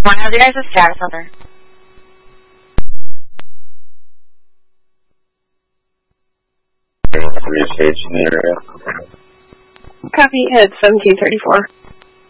One of you guys is status over. Communication area. Copy, it's 1734.